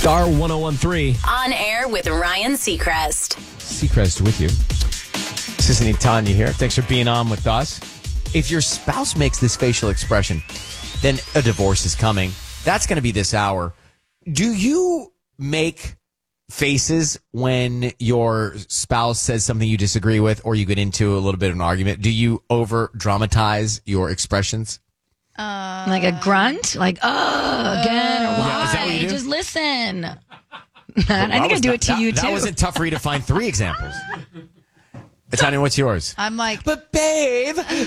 Star 1013. On air with Ryan Seacrest. Seacrest with you. Sissany Tanya here. Thanks for being on with us. If your spouse makes this facial expression, then a divorce is coming. That's going to be this hour. Do you make faces when your spouse says something you disagree with or you get into a little bit of an argument? Do you over dramatize your expressions? Like a grunt? Like, again, or why? Is that what you do? Just listen. I think I do it to you, too. That wasn't tough for you to find 3 examples. Tanya, what's yours? I'm like, But babe. babe.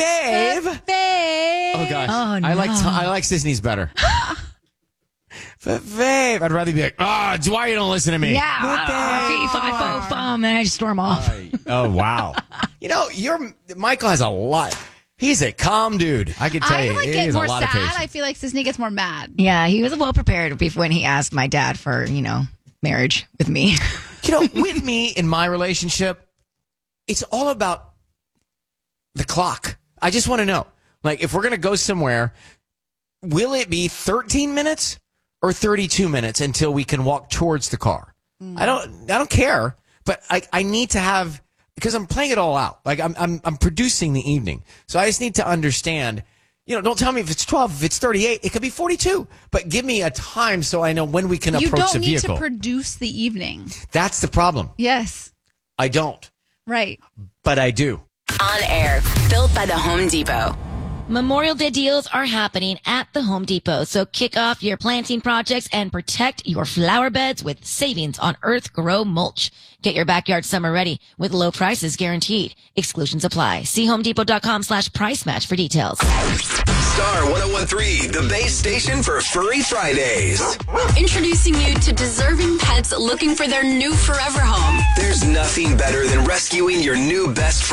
Oh, gosh. Oh, no. I like Sisney's better. But babe. I'd rather be like, why you don't listen to me? Yeah. Fee, fi, fo, fum, and I just storm off. Oh, wow. Michael has a lot. He's a calm dude. I can tell I you. like He get has more a lot sad. of patience. I feel like Sisney gets more mad. Yeah, he was well prepared when he asked my dad for, marriage with me. With me in my relationship, it's all about the clock. I just want to know, like, if we're going to go somewhere, will it be 13 minutes or 32 minutes until we can walk towards the car? I don't care, but I need to have, because I'm playing it all out. Like I'm producing the evening. So I just need to understand, don't tell me if it's 12, if it's 38, it could be 42, but give me a time so I know when we can You approach the don't need vehicle. to produce the evening. That's the problem. Yes. I don't, Right. but I do. On air, built by the Home Depot. Memorial Day deals are happening at the Home Depot, so kick off your planting projects and protect your flower beds with savings on Earth Grow mulch. Get your backyard summer ready with low prices guaranteed. Exclusions apply. See homedepot.com/price match for details. Star 1013, the base station for Furry Fridays. Introducing you to deserving pets looking for their new forever home. There's nothing better than rescuing your new best friend.